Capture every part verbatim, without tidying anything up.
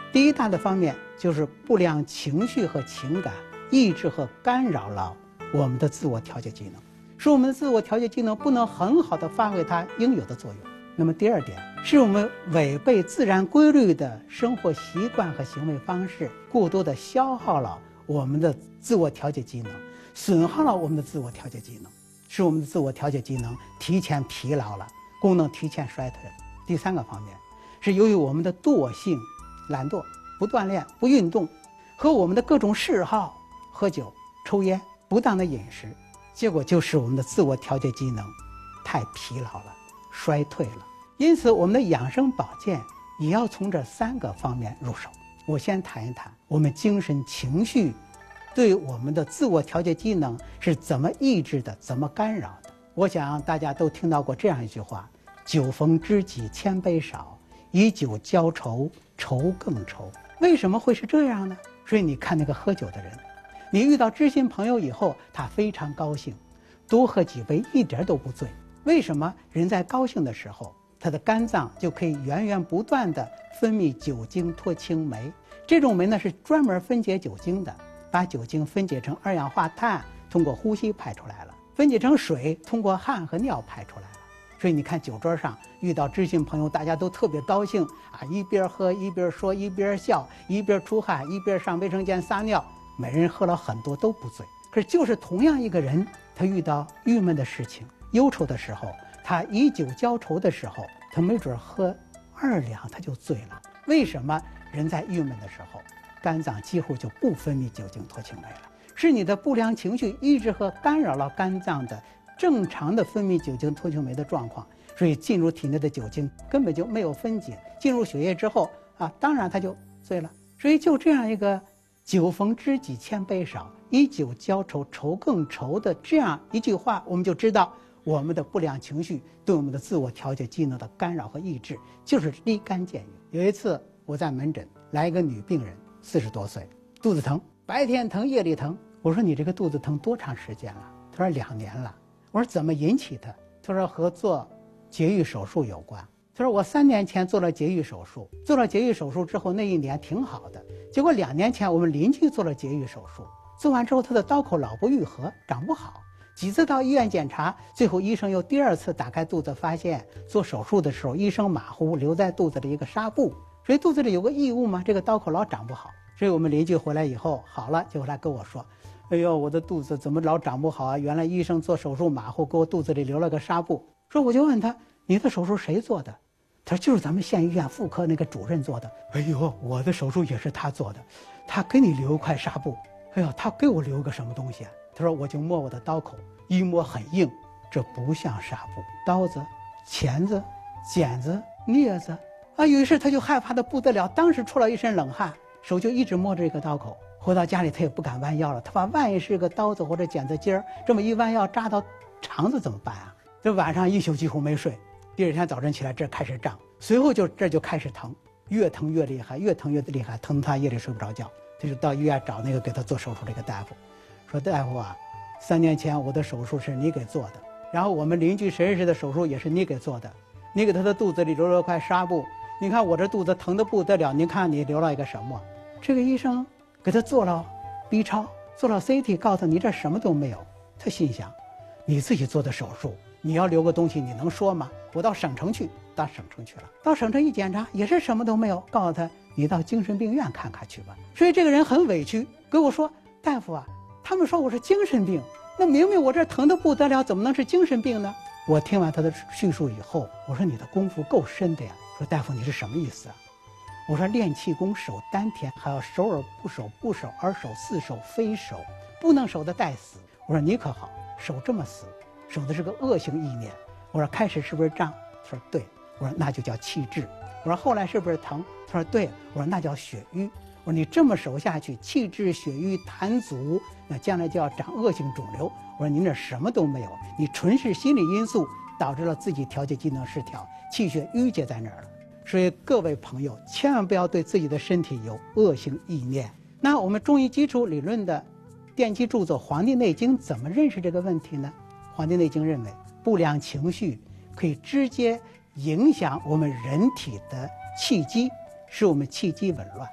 第一大的方面就是不良情绪和情感抑制和干扰了我们的自我调节机能，使我们的自我调节机能不能很好的发挥它应有的作用。那么第二点，是我们违背自然规律的生活习惯和行为方式，过多的消耗了我们的自我调节机能，损耗了我们的自我调节机能，使我们的自我调节机能提前疲劳了，功能提前衰退了。第三个方面，是由于我们的惰性、懒惰、不锻炼、不运动，和我们的各种嗜好，喝酒、抽烟、不当的饮食，结果就使我们的自我调节机能太疲劳了，衰退了。因此我们的养生保健也要从这三个方面入手。我先谈一谈我们精神情绪对我们的自我调节机能是怎么抑制的，怎么干扰的。我想大家都听到过这样一句话，酒逢知己千杯少，以酒浇愁，愁更愁。为什么会是这样呢？所以你看那个喝酒的人，你遇到知心朋友以后，他非常高兴，多喝几杯一点都不醉。为什么人在高兴的时候，他的肝脏就可以源源不断地分泌酒精脱氢酶？这种酶呢是专门分解酒精的，把酒精分解成二氧化碳，通过呼吸排出来了；分解成水，通过汗和尿排出来了。所以你看酒桌上遇到知心朋友，大家都特别高兴啊，一边喝一边说，一边笑，一边出汗，一边上卫生间撒尿，每人喝了很多都不醉。可是就是同样一个人，他遇到郁闷的事情、忧愁的时候，他以酒浇愁的时候，他没准喝二两他就醉了。为什么？人在郁闷的时候，肝脏几乎就不分泌酒精脱氢酶了，是你的不良情绪抑制和干扰了肝脏的正常的分泌酒精脱氢酶的状况，所以进入体内的酒精根本就没有分解，进入血液之后啊，当然他就醉了。所以就这样一个酒逢知己千杯少，以酒浇愁，愁更愁的这样一句话，我们就知道我们的不良情绪对我们的自我调节机能的干扰和抑制就是立竿见影。有一次我在门诊来一个女病人，四十多岁，肚子疼，白天疼夜里疼。我说你这个肚子疼多长时间了？她说两年了。我说怎么引起的？她说和做节育手术有关。她说我三年前做了节育手术，做了节育手术之后那一年挺好的，结果两年前我们邻居做了节育手术，做完之后她的刀口老不愈合，长不好，几次到医院检查，最后医生又第二次打开肚子，发现做手术的时候医生马虎，留在肚子里一个纱布，所以肚子里有个异物嘛，这个刀口老长不好。所以我们邻居回来以后好了，就来跟我说，哎呦，我的肚子怎么老长不好啊？原来医生做手术马虎，给我肚子里留了个纱布。说我就问他，你的手术谁做的？他说就是咱们县医院妇科那个主任做的。哎呦，我的手术也是他做的，他给你留一块纱布。哎呦，他给我留个什么东西啊？他说我就摸我的刀口，一摸很硬，这不像纱布，刀子、钳子、剪子、镊子啊。于是他就害怕的不得了，当时出了一身冷汗，手就一直摸着这个刀口。回到家里他也不敢弯腰了，他怕万一是个刀子或者剪子尖儿，这么一弯腰扎到肠子怎么办啊？这晚上一宿几乎没睡，第二天早晨起来这开始胀，随后就这就开始疼，越疼越厉害，越疼越厉害，疼他夜里睡不着觉。他就到医院找那个给他做手术这个大夫，说大夫啊，三年前我的手术是你给做的，然后我们邻居谁谁的手术也是你给做的，你给他的肚子里留了块纱布，你看我这肚子疼得不得了，你看你留了一个什么？这个医生给他做了 B 超，做了 C T， 告诉你这什么都没有。他心想，你自己做的手术，你要留个东西你能说吗？我到省城去，到省城去了，到省城一检查也是什么都没有，告诉他你到精神病院看看去吧。所以这个人很委屈，跟我说，大夫啊，他们说我是精神病，那明明我这疼得不得了，怎么能是精神病呢？我听完他的叙述以后，我说你的功夫够深的呀。说大夫你是什么意思啊？我说练气功守丹田，还要守而不守，不守而守，似守非守，不能守的带死。我说你可好，守这么死，守的是个恶性意念。我说开始是不是胀？他说对。我说那就叫气滞。我说后来是不是疼？他说对。我说那叫血瘀。我说你这么守下去，气滞血瘀痰阻，那将来就要长恶性肿瘤。我说您这什么都没有，你纯是心理因素导致了自己调节机能失调，气血郁结在那儿了。所以各位朋友千万不要对自己的身体有恶性意念。那我们中医基础理论的奠基著作《黄帝内经》怎么认识这个问题呢？《黄帝内经》认为，不良情绪可以直接影响我们人体的气机，使我们气机紊乱。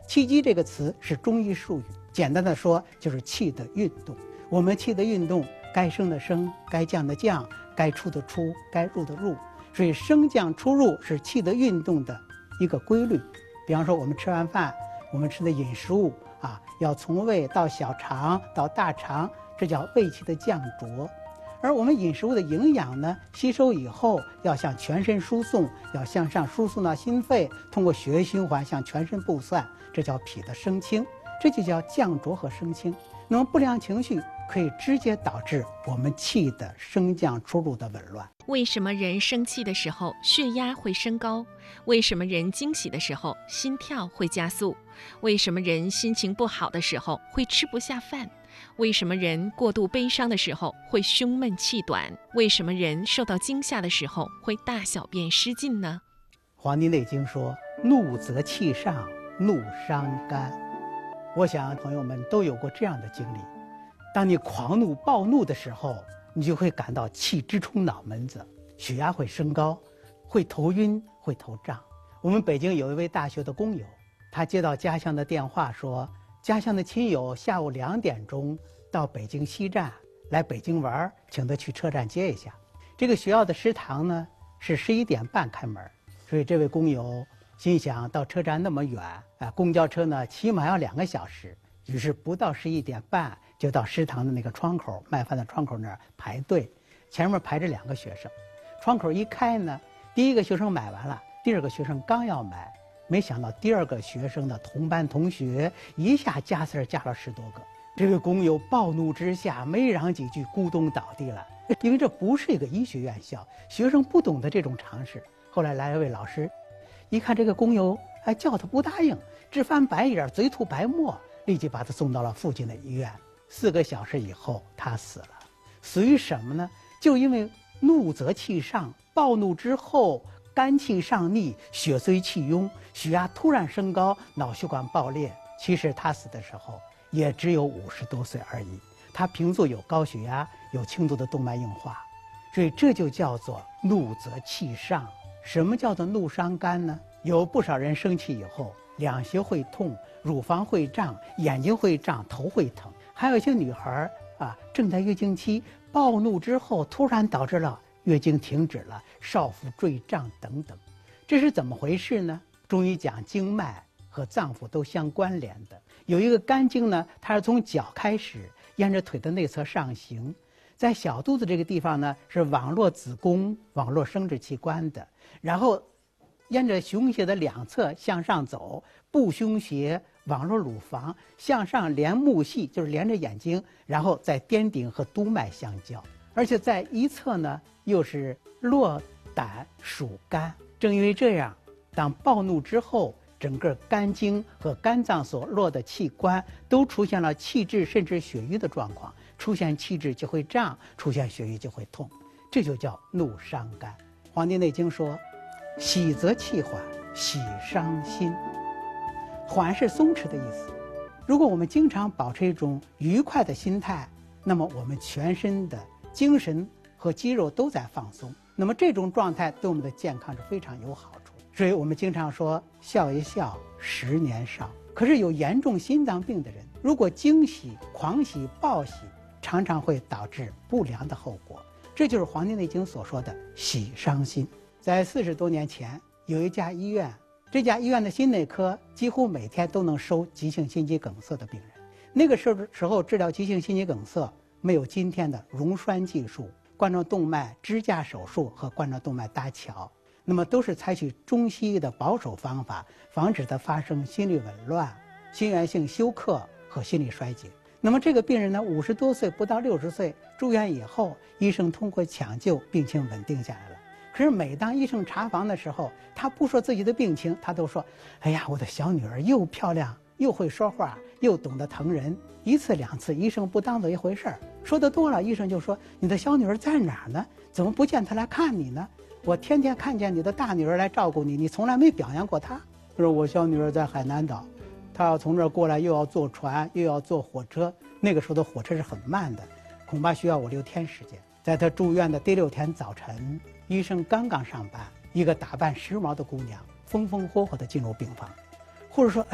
气机这个词是中医术语，简单的说就是气的运动。我们气的运动，该升的升，该降的降，该出的出，该入的入。所以升降出入是气的运动的一个规律。比方说我们吃完饭，我们吃的饮食物啊，要从胃到小肠到大肠，这叫胃气的降浊。而我们饮食物的营养呢，吸收以后要向全身输送，要向上输送到心肺，通过血液循环向全身布散，这叫脾的升清，这就叫降浊和升清。那么不良情绪可以直接导致我们气的升降出入的紊乱。 为什么人生气的时候血压会升高？为什么人惊喜的时候心跳会加速？为什么人心情不好的时候会吃不下饭？为什么人过度悲伤的时候会胸闷气短？为什么人受到惊吓的时候会大小便失禁呢？ 《黄帝内经》说：“怒则气上，怒伤肝。”我想朋友们都有过这样的经历：当你狂怒暴怒的时候，你就会感到气直冲脑门子，血压会升高，会头晕，会头胀。我们北京有一位大学的工友，他接到家乡的电话说，家乡的亲友下午两点钟到北京西站来北京玩，请他去车站接一下。这个学校的食堂呢是十一点半开门，所以这位工友心想到车站那么远啊，公交车呢起码要两个小时，于是不到十一点半就到食堂的那个窗口，卖饭的窗口那儿排队，前面排着两个学生，窗口一开呢，第一个学生买完了，第二个学生刚要买，没想到第二个学生的同班同学一下加词加了十多个，这位工友暴怒之下没嚷几句咕咚倒地了，因为这不是一个医学院校，学生不懂得这种常识。后来来了位老师，一看这个工友还叫他不答应，直翻白眼，嘴吐白沫，立即把他送到了附近的医院。四个小时以后他死了。死于什么呢？就因为怒则气上，暴怒之后肝气上逆，血随气壅，血压突然升高，脑血管爆裂。其实他死的时候也只有五十多岁而已，他平素有高血压，有轻度的动脉硬化，所以这就叫做怒则气上。什么叫做怒伤肝呢？有不少人生气以后，两胁会痛，乳房会胀，眼睛会胀，头会疼。还有一些女孩啊，正在月经期，暴怒之后突然导致了月经停止了，少腹坠胀等等。这是怎么回事呢？中医讲经脉和脏腑都相关联的，有一个肝经呢，它是从脚开始，沿着腿的内侧上行，在小肚子这个地方呢，是网络子宫、网络生殖器官的，然后沿着胸胁的两侧向上走，部胸胁、网络乳房向上连目系，就是连着眼睛，然后在颠顶和督脉相交，而且在一侧呢又是络胆属肝。正因为这样，当暴怒之后，整个肝经和肝脏所络的器官都出现了气滞甚至血瘀的状况，出现气滞就会胀，出现血瘀就会痛，这就叫怒伤肝。《黄帝内经》说：“喜则气缓，喜伤心。”缓是松弛的意思。如果我们经常保持一种愉快的心态，那么我们全身的精神和肌肉都在放松，那么这种状态对我们的健康是非常有好处。所以我们经常说笑一笑，十年少。可是有严重心脏病的人，如果惊喜、狂喜、暴喜，常常会导致不良的后果。这就是《黄帝内经》所说的喜伤心。在四十多年前，有一家医院，这家医院的心内科几乎每天都能收急性心肌梗塞的病人。那个时候时候治疗急性心肌梗塞没有今天的溶栓技术、冠状动脉支架手术和冠状动脉搭桥，那么都是采取中西医的保守方法，防止它发生心律紊乱、心源性休克和心力衰竭。那么这个病人呢，五十多岁不到六十岁住院以后，医生通过抢救病情稳定下来了。可是每当医生查房的时候，他不说自己的病情，他都说：“哎呀，我的小女儿又漂亮，又会说话，又懂得疼人。”一次两次，医生不当做一回事儿。说得多了，医生就说：“你的小女儿在哪儿呢？怎么不见她来看你呢？我天天看见你的大女儿来照顾你，你从来没表扬过她。”他说：“我小女儿在海南岛，她要从这儿过来，又要坐船，又要坐火车。那个时候的火车是很慢的，恐怕需要我六天时间。”在她住院的第六天早晨，医生刚刚上班，一个打扮时髦的姑娘风风火火地进入病房。护士说：“哎，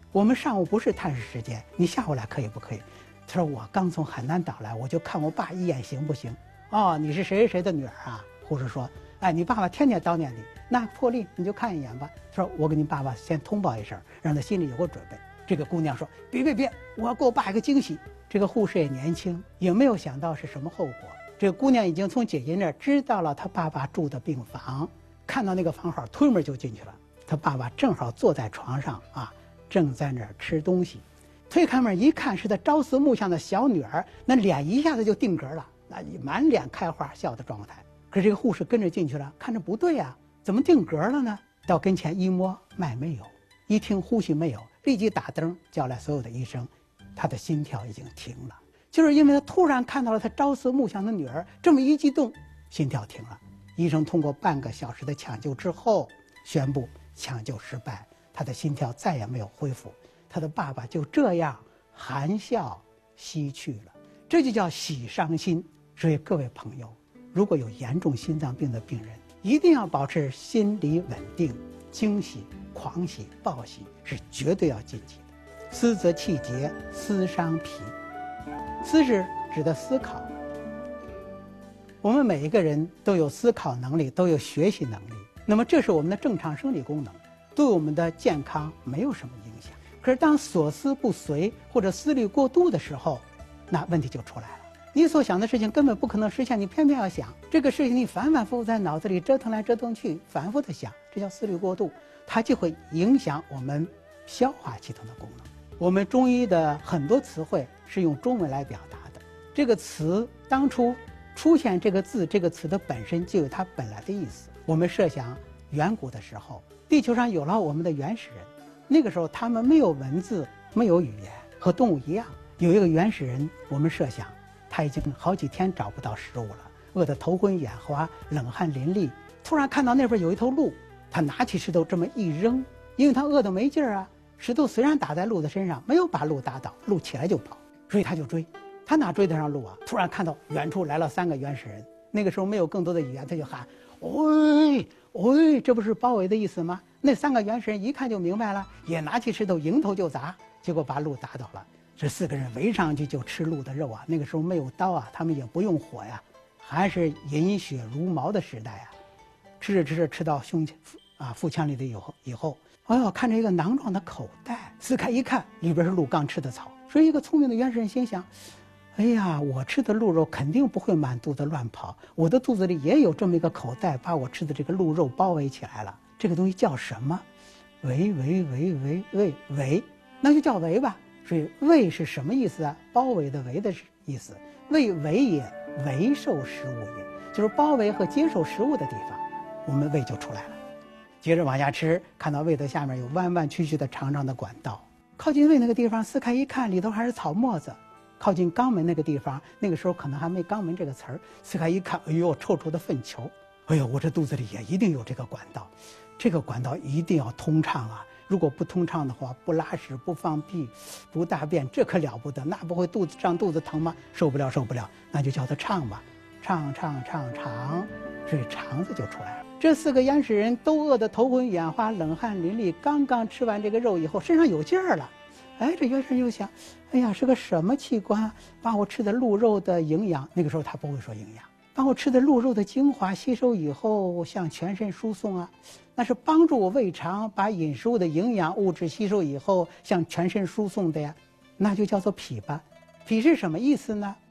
我们上午不是探视时间，你下午来可以不可以？他说我刚从海南岛来，我就看我爸一眼行不行？哦，你是谁谁谁的女儿啊？护士说，哎，你爸爸天天悼念你，那破例你就看一眼吧。他说我给你爸爸先通报一声，让他心里有个准备。这个姑娘说，别别别，我要给我爸一个惊喜。这个护士也年轻，也没有想到是什么后果。这个姑娘已经从姐姐那儿知道了她爸爸住的病房，看到那个房号，推门就进去了。她爸爸正好坐在床上啊，正在那儿吃东西。推开门一看，是他朝思暮想的小女儿，那脸一下子就定格了，那满脸开花笑的状态。可是这个护士跟着进去了，看着不对啊，怎么定格了呢？到跟前一摸，脉没有，一听呼吸没有，立即打灯叫来所有的医生，他的心跳已经停了，就是因为他突然看到了他朝思暮想的女儿，这么一激动，心跳停了。医生通过半个小时的抢救之后，宣布抢救失败，他的心跳再也没有恢复。他的爸爸就这样含笑西去了，这就叫喜伤心。所以各位朋友，如果有严重心脏病的病人，一定要保持心理稳定，惊喜、狂喜、暴喜是绝对要禁忌的。思则气结，思伤脾。思是指的思考，我们每一个人都有思考能力，都有学习能力，那么这是我们的正常生理功能，对我们的健康没有什么影响。可是当所思不遂或者思虑过度的时候，那问题就出来了。你所想的事情根本不可能实现，你偏偏要想这个事情，你反反复复在脑子里折腾来折腾去，反复的想，这叫思虑过度，它就会影响我们消化系统的功能。我们中医的很多词汇是用中文来表达的，这个词当初出现这个字，这个词的本身就有它本来的意思。我们设想远古的时候，地球上有了我们的原始人，那个时候他们没有文字，没有语言，和动物一样。有一个原始人，我们设想他已经好几天找不到食物了，饿得头昏眼花，冷汗淋漓，突然看到那边有一头鹿，他拿起石头这么一扔，因为他饿得没劲儿啊，石头虽然打在鹿的身上，没有把鹿打倒，鹿起来就跑，所以他就追。他哪追得上鹿啊？突然看到远处来了三个原始人，那个时候没有更多的语言，他就喊喂喂，这不是包围的意思吗？那三个原始人一看就明白了，也拿起石头迎头就砸，结果把鹿打倒了。这四个人围上去就吃鹿的肉啊，那个时候没有刀啊，他们也不用火呀，还是饮血如毛的时代啊。吃着吃着吃到胸啊腹腔里的以后以后，哎呦，看着一个囊状的口袋，撕开一看，里边是鹿刚吃的草。所以一个聪明的原始人心想，哎呀，我吃的鹿肉肯定不会满肚子乱跑，我的肚子里也有这么一个口袋，把我吃的这个鹿肉包围起来了。这个东西叫什么？围围围围围围，那就叫围吧。所以围是什么意思啊？包围的围的意思。为围也，围受食物也，就是包围和接受食物的地方，我们胃就出来了。接着往下吃，看到胃的下面有弯弯曲曲的长长的管道，靠近胃那个地方撕开一看，里头还是草沫子。靠近肛门那个地方，那个时候可能还没肛门这个词儿，撕开一看，哎呦，臭臭的粪球，哎呦，我这肚子里也一定有这个管道，这个管道一定要通畅啊！如果不通畅的话，不拉屎不放屁不大便，这可了不得，那不会肚子胀肚子疼吗？受不了受不了，那就叫它畅吧，畅畅畅肠，所以肠子就出来了。这四个原始人都饿得头昏眼花，冷汗淋漓，刚刚吃完这个肉以后，身上有劲儿了。哎，这原始人又想，哎呀，是个什么器官把我吃的鹿肉的营养，那个时候他不会说营养，把我吃的鹿肉的精华吸收以后向全身输送啊，那是帮助我胃肠把饮食物的营养物质吸收以后向全身输送的呀，那就叫做脾吧。脾是什么意思呢？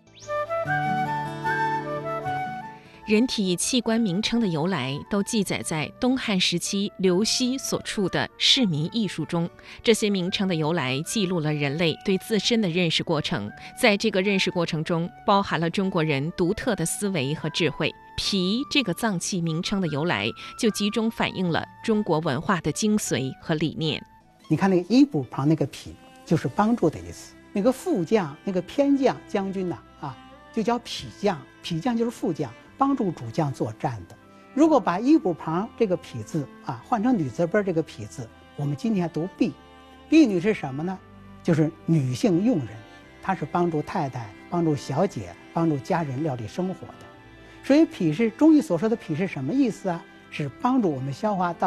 人体器官名称的由来都记载在东汉时期刘熙所著的《市民艺术》中。这些名称的由来记录了人类对自身的认识过程，在这个认识过程中，包含了中国人独特的思维和智慧。脾这个脏器名称的由来，就集中反映了中国文化的精髓和理念。 你看那个一部旁那个脾，就是帮助的意思。那个副将，那个偏将将军呐、啊，啊，就叫脾将。脾将就是副将，帮助主将作战的。如果把一部旁这个脾字啊换成女字边这个脾字，我们今天读婢。婢女是什么呢？就是女性佣人，她是帮助太太、帮助小姐、帮助家人料理生活的。所以脾是中医所说的脾是什么意思啊？是帮助我们消化道，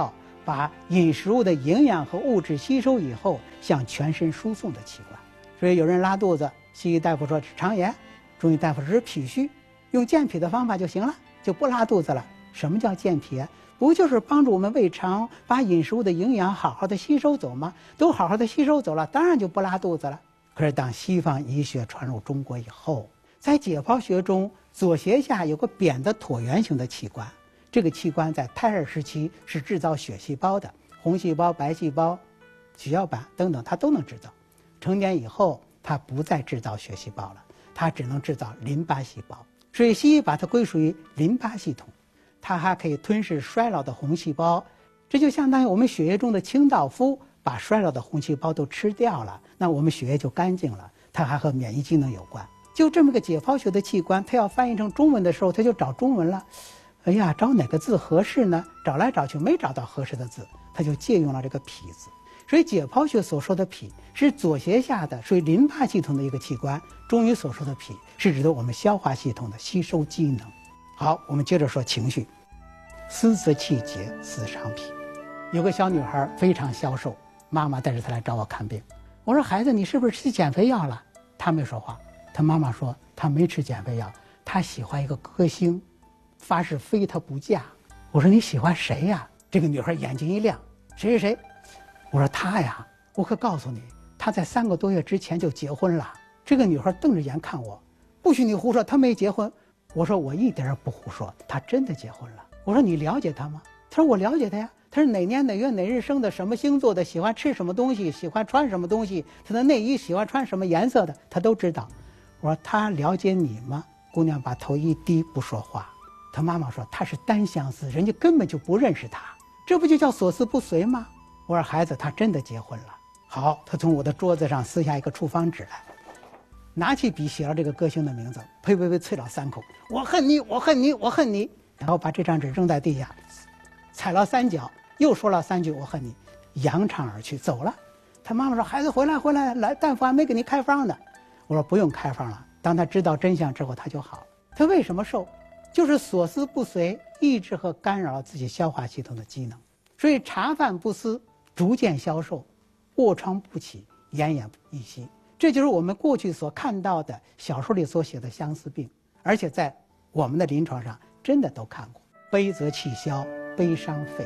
把饮食物的营养和物质吸收以后向全身输送的器官。所以有人拉肚子，西医大夫说是肠炎，中医大夫说是脾虚，用健脾的方法就行了，就不拉肚子了。什么叫健脾啊？不就是帮助我们胃肠把饮食物的营养好好的吸收走吗？都好好的吸收走了，当然就不拉肚子了。可是当西方医学传入中国以后，在解剖学中，左胁下有个扁的椭圆形的器官，这个器官在胎儿时期是制造血细胞的，红细胞、白细胞、血小板等等，它都能制造。成年以后，它不再制造血细胞了，它只能制造淋巴细胞，所以西医把它归属于淋巴系统。它还可以吞噬衰老的红细胞，这就相当于我们血液中的清道夫把衰老的红细胞都吃掉了，那我们血液就干净了。它还和免疫机能有关。就这么个解剖学的器官，它要翻译成中文的时候，它就找中文了。哎呀，找哪个字合适呢？找来找去没找到合适的字，它就借用了这个脾字。所以解剖学所说的脾是左胁下的属于淋巴系统的一个器官，中医所说的脾是指的我们消化系统的吸收机能。好，我们接着说情绪。思则气结，思伤脾。有个小女孩非常消瘦，妈妈带着她来找我看病。我说孩子，你是不是吃减肥药了？她没说话。她妈妈说她没吃减肥药，她喜欢一个歌星，发誓非他不嫁。我说你喜欢谁呀？这个女孩眼睛一亮，谁谁谁？我说她呀，我可告诉你，她在三个多月之前就结婚了。这个女孩瞪着眼看我，不许你胡说，她没结婚。我说我一点也不胡说，她真的结婚了。我说你了解她吗？她说我了解她呀。她是哪年哪月哪日生的，什么星座的，喜欢吃什么东西，喜欢穿什么东西，她的内衣喜欢穿什么颜色的，她都知道。我说她了解你吗？姑娘把头一低不说话。她妈妈说她是单相思，人家根本就不认识她，这不就叫所思不遂吗？我说孩子，她真的结婚了。好，她从我的桌子上撕下一个处方纸来，拿起笔写了这个歌星的名字，呸呸呸啐了三口，我恨你，我恨你，我恨你。然后把这张纸扔在地下，踩了三脚，又说了三句我恨你，扬长而去走了。他妈妈说孩子回来回来，来大夫还没给你开方呢。我说不用开方了，当他知道真相之后他就好了。他为什么瘦？就是所思不遂，抑制和干扰了自己消化系统的机能，所以茶饭不思，逐渐消瘦，卧床不起，奄奄一息。这就是我们过去所看到的小说里所写的相思病，而且在我们的临床上真的都看过。悲则气消，悲伤肺。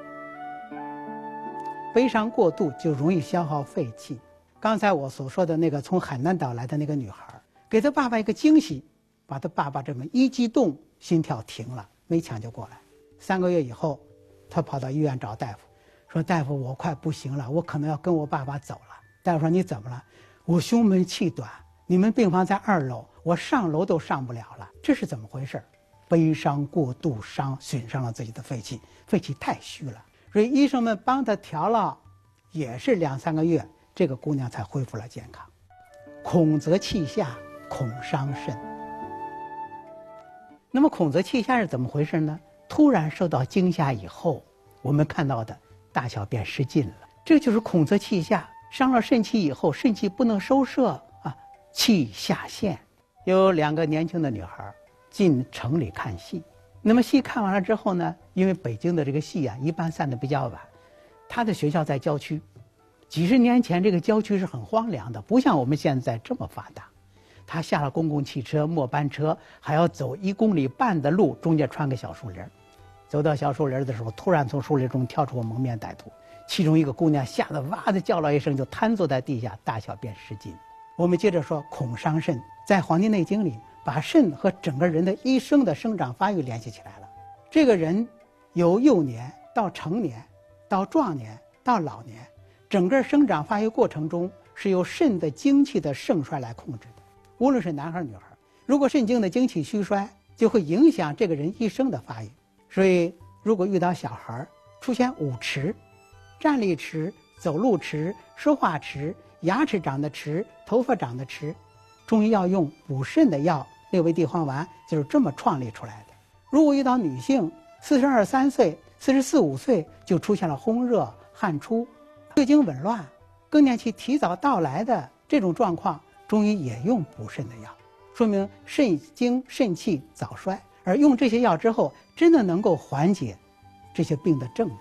悲伤过度就容易消耗肺气。刚才我所说的那个从海南岛来的那个女孩，给她爸爸一个惊喜，把她爸爸这么一激动，心跳停了，没抢救过来。三个月以后，她跑到医院找大夫，说大夫，我快不行了，我可能要跟我爸爸走了。大夫说你怎么了？我胸闷气短，你们病房在二楼，我上楼都上不了了。这是怎么回事？悲伤过度伤损伤了自己的肺气，肺气太虚了。所以医生们帮她调了，也是两三个月，这个姑娘才恢复了健康。恐则气下，恐伤肾。那么恐则气下是怎么回事呢？突然受到惊吓以后，我们看到的大小便失禁了，这就是恐则气下，伤了肾气以后，肾气不能收摄啊，气下陷。有两个年轻的女孩进城里看戏，那么戏看完了之后呢，因为北京的这个戏啊一般散得比较晚，她的学校在郊区，几十年前这个郊区是很荒凉的，不像我们现在这么发达。她下了公共汽车末班车，还要走一公里半的路，中间穿个小树林。走到小树林的时候，突然从树林中跳出个蒙面歹徒，其中一个姑娘吓得哇的叫了一声，就瘫坐在地下，大小便失禁。我们接着说恐伤肾，在《黄帝内经》里把肾和整个人的一生的生长发育联系起来了。这个人由幼年到成年到壮年到老年，整个生长发育过程中是由肾的精气的盛衰来控制的。无论是男孩女孩，如果肾精的精气虚衰，就会影响这个人一生的发育。所以如果遇到小孩出现五迟，站立迟、走路迟、说话迟、牙齿长得迟、头发长得迟，中医要用补肾的药六味地黄丸，就是这么创立出来的。如果遇到女性四十二三岁、四十四五岁就出现了烘热、汗出、月经紊乱、更年期提早到来的这种状况，中医也用补肾的药，说明肾精肾气早衰。而用这些药之后，真的能够缓解这些病的症状。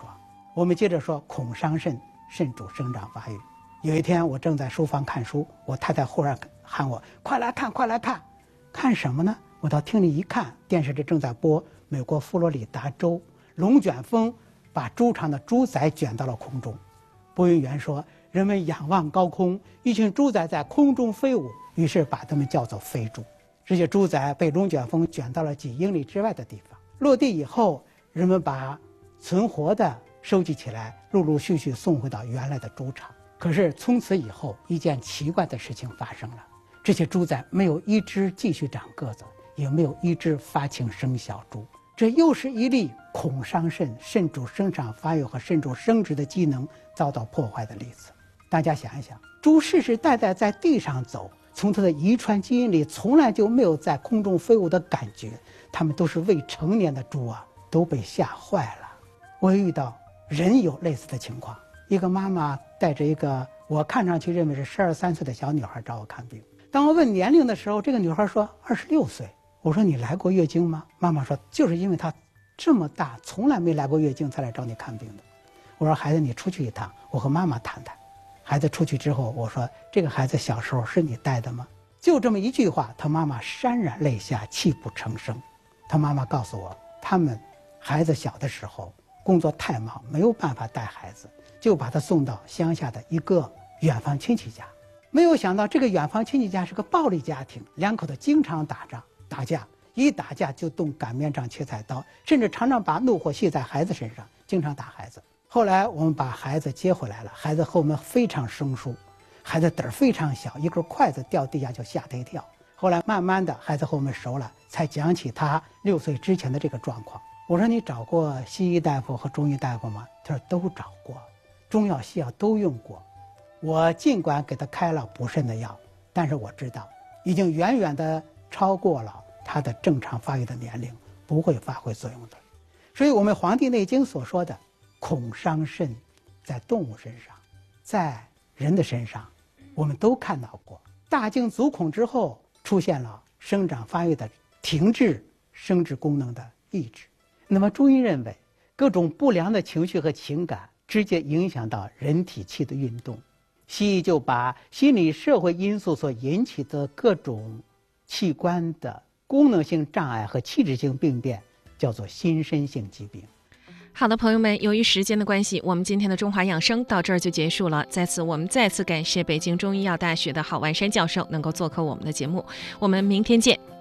我们接着说恐伤肾，肾主生长发育。有一天我正在书房看书，我太太忽然喊我快来看快来看。看什么呢？我到厅里一看，电视里正在播美国佛罗里达州龙卷风把猪场的猪仔卷到了空中。播音员说，人们仰望高空，一群猪仔在空中飞舞，于是把它们叫做飞猪。这些猪仔被龙卷风卷到了几英里之外的地方，落地以后，人们把存活的收集起来，陆陆续续送回到原来的猪场。可是从此以后，一件奇怪的事情发生了，这些猪仔没有一只继续长个子，也没有一只发情生小猪。这又是一例恐伤肾，肾主生长发育和肾主生殖的机能遭到破坏的例子。大家想一想，猪世世代代在地上走，从它的遗传基因里从来就没有在空中飞舞的感觉，它们都是未成年的猪啊，都被吓坏了。我也遇到人有类似的情况，一个妈妈带着一个我看上去认为是十二三岁的小女孩找我看病。当我问年龄的时候，这个女孩说二十六岁。我说你来过月经吗？妈妈说就是因为她这么大从来没来过月经才来找你看病的。我说孩子你出去一趟，我和妈妈谈谈。孩子出去之后，我说这个孩子小时候是你带的吗？就这么一句话，他妈妈潸然泪下，泣不成声。他妈妈告诉我，他们孩子小的时候工作太忙，没有办法带孩子，就把他送到乡下的一个远房亲戚家。没有想到这个远房亲戚家是个暴力家庭，两口子经常打仗打架，一打架就动擀面杖切菜刀，甚至常常把怒火泄在孩子身上，经常打孩子。后来我们把孩子接回来了，孩子和我们非常生疏，孩子胆儿非常小，一根筷子掉地下就吓他一跳。后来慢慢的孩子和我们熟了，才讲起他六岁之前的这个状况。我说你找过西医大夫和中医大夫吗？他说都找过，中药西药都用过。我尽管给他开了补肾的药，但是我知道已经远远的超过了他的正常发育的年龄，不会发挥作用的。所以我们《黄帝内经》所说的恐伤肾，在动物身上，在人的身上，我们都看到过。大惊足恐之后，出现了生长发育的停滞，生殖功能的抑制。那么中医认为，各种不良的情绪和情感直接影响到人体气的运动。西医就把心理社会因素所引起的各种器官的功能性障碍和器质性病变叫做心身性疾病。 好的，朋友们，由于时间的关系，我们今天的中华养生到这儿就结束了。在此，我们再次感谢北京中医药大学的郝万山教授能够做客我们的节目。我们明天见。